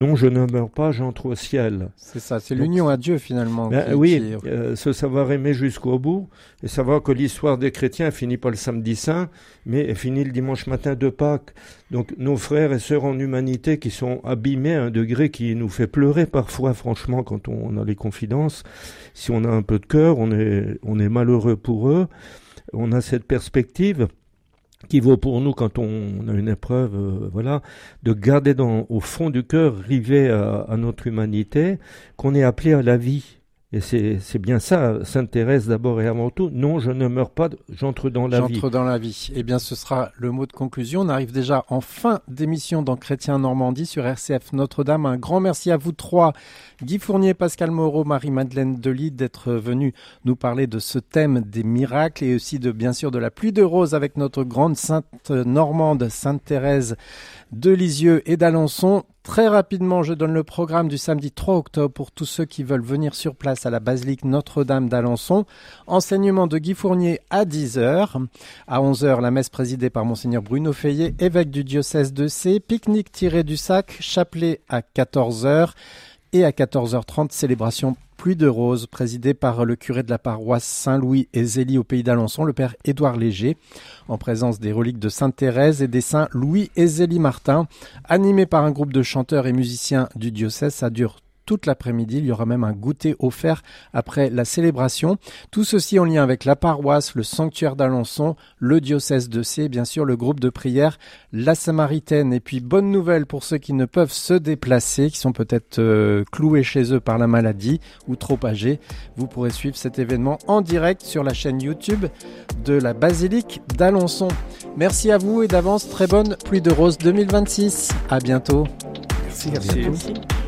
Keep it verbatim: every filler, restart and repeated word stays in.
Non, je ne meurs pas, j'entre au ciel. C'est ça, c'est Donc, l'union à Dieu finalement. Ben, qui, oui, qui est- euh, se savoir aimer jusqu'au bout, et savoir que l'histoire des chrétiens finit pas le samedi saint, mais elle finit le dimanche matin de Pâques. Donc nos frères et sœurs en humanité qui sont abîmés à un degré qui nous fait pleurer parfois, franchement, quand on, on a les confidences. Si on a un peu de cœur, on est, on est malheureux pour eux. On a cette perspective qui vaut pour nous quand on a une épreuve, euh, voilà, de garder dans, au fond du cœur, rivé à, à notre humanité, qu'on est appelé à la vie. Et c'est, c'est bien ça, Sainte Thérèse d'abord et avant tout. Non, je ne meurs pas, j'entre dans la vie. J'entre dans la vie. Eh bien, ce sera le mot de conclusion. On arrive déjà en fin d'émission dans Chrétien Normandie sur R C F Notre-Dame. Un grand merci à vous trois, Guy Fournier, Pascal Moreau, Marie-Madeleine Delis, d'être venus nous parler de ce thème des miracles et aussi de, bien sûr, de la pluie de roses avec notre grande sainte normande, Sainte Thérèse de Lisieux et d'Alençon. Très rapidement, je donne le programme du samedi trois octobre pour tous ceux qui veulent venir sur place à la basilique Notre-Dame d'Alençon. Enseignement de Guy Fournier à dix heures. À onze heures, la messe présidée par Monseigneur Bruno Feillet, évêque du diocèse de Sées. Pique-nique tiré du sac, chapelet à quatorze heures. Et à quatorze heures trente, célébration Pluie de Roses, présidée par le curé de la paroisse Saint-Louis et Zélie au pays d'Alençon, le père Édouard Léger, en présence des reliques de Sainte Thérèse et des saints Louis et Zélie Martin, animé par un groupe de chanteurs et musiciens du diocèse. Ça dure toute l'après-midi. Il y aura même un goûter offert après la célébration. Tout ceci en lien avec la paroisse, le sanctuaire d'Alençon, le diocèse de Sées, bien sûr le groupe de prière La Samaritaine. Et puis bonne nouvelle pour ceux qui ne peuvent se déplacer, qui sont peut-être euh, cloués chez eux par la maladie ou trop âgés. Vous pourrez suivre cet événement en direct sur la chaîne YouTube de la basilique d'Alençon. Merci à vous et d'avance très bonne pluie de roses deux mille vingt-six. À bientôt. Merci, à bientôt. Merci.